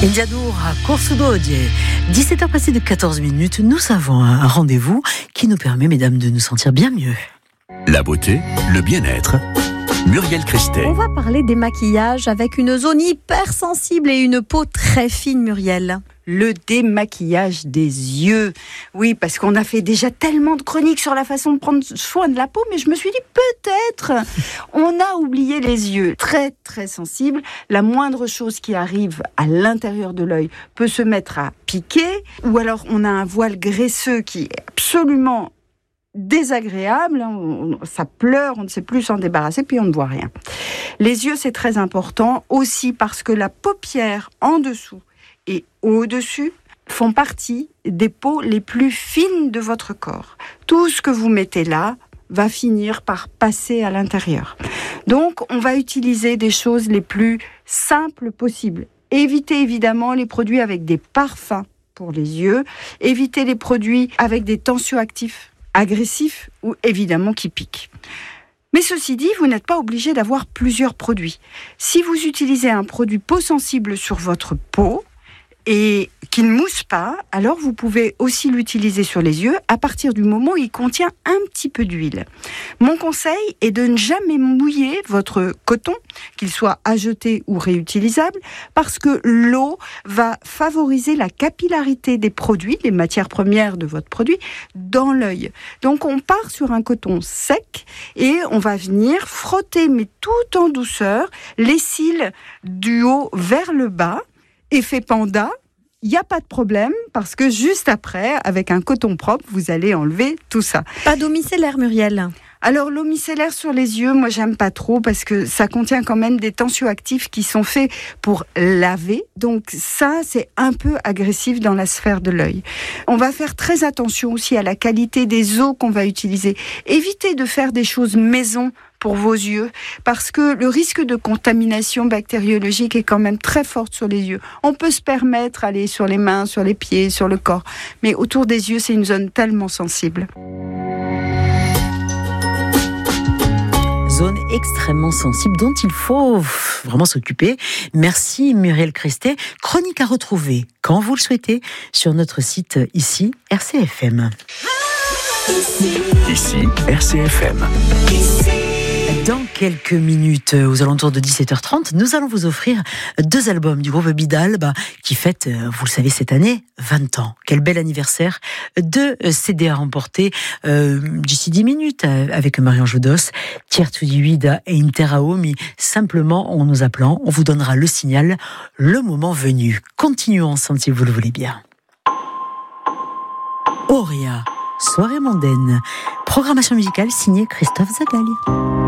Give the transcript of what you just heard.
Indiadour à Corsudoodie. 17h passées de 14 minutes, nous avons un rendez-vous qui nous permet, mesdames, de nous sentir bien mieux. La beauté, le bien-être. Muriel Christet. On va parler des maquillages avec une zone hypersensible et une peau très fine, Muriel. Le démaquillage des yeux. Oui, parce qu'on a fait déjà tellement de chroniques sur la façon de prendre soin de la peau, mais je me suis dit peut-être on a oublié les yeux. Très très sensibles. La moindre chose qui arrive à l'intérieur de l'œil peut se mettre à piquer, ou alors on a un voile graisseux qui est absolument désagréable, ça pleure, on ne sait plus s'en débarrasser, puis on ne voit rien. Les yeux, c'est très important aussi parce que la paupière en dessous et au-dessus font partie des peaux les plus fines de votre corps. Tout ce que vous mettez là va finir par passer à l'intérieur. Donc, on va utiliser des choses les plus simples possibles. Évitez évidemment les produits avec des parfums pour les yeux. Évitez les produits avec des tensioactifs agressifs ou évidemment qui piquent. Mais ceci dit, vous n'êtes pas obligé d'avoir plusieurs produits. Si vous utilisez un produit peau sensible sur votre peau et qui ne mousse pas, alors vous pouvez aussi l'utiliser sur les yeux à partir du moment où il contient un petit peu d'huile. Mon conseil est de ne jamais mouiller votre coton, qu'il soit à jeter ou réutilisable, parce que l'eau va favoriser la capillarité des produits, les matières premières de votre produit, dans l'œil. Donc on part sur un coton sec et on va venir frotter, mais tout en douceur, les cils du haut vers le bas. Effet panda, il n'y a pas de problème parce que juste après, avec un coton propre, vous allez enlever tout ça. Pas d'eau micellaire, Muriel. Alors l'eau micellaire sur les yeux, moi j'aime pas trop parce que ça contient quand même des tensioactifs qui sont faits pour laver. Donc ça, c'est un peu agressif dans la sphère de l'œil. On va faire très attention aussi à la qualité des eaux qu'on va utiliser. Évitez de faire des choses maison pour vos yeux, parce que le risque de contamination bactériologique est quand même très forte sur les yeux. On peut se permettre d'aller sur les mains, sur les pieds, sur le corps, mais autour des yeux, c'est une zone tellement sensible. Zone extrêmement sensible dont il faut vraiment s'occuper. Merci Muriel Christet. Chronique à retrouver quand vous le souhaitez sur notre site ici, RCFM. Ici, RCFM. Dans quelques minutes, aux alentours de 17h30, nous allons vous offrir 2 albums du groupe Bidal qui fête, vous le savez, cette année, 20 ans. Quel bel anniversaire. 2 CD à remporter d'ici 10 minutes avec Marion Jodos, Tiertu Divida et Interaomi. Simplement, en nous appelant, on vous donnera le signal, le moment venu. Continuons ensemble si vous le voulez bien. Auria, soirée mondaine. Programmation musicale signée Christophe Zagali.